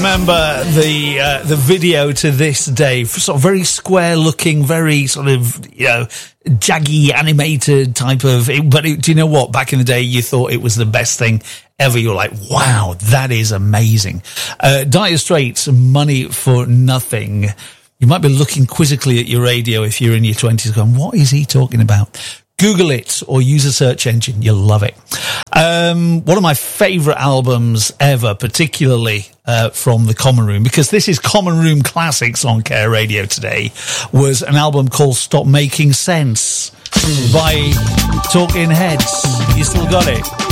remember the video to this day, sort of very square looking, very sort of, jaggy animated type of, do you know what? Back in the day, you thought it was the best thing ever. You're like, wow, that is amazing. Dire Straits, Money for Nothing. You might be looking quizzically at your radio if you're in your 20s going, what is he talking about? Google it or use a search engine. You'll love it. One of my favourite albums ever, particularly from the Common Room, because this is Common Room Classics on Care Radio today, was an album called Stop Making Sense by Talking Heads. You still got it?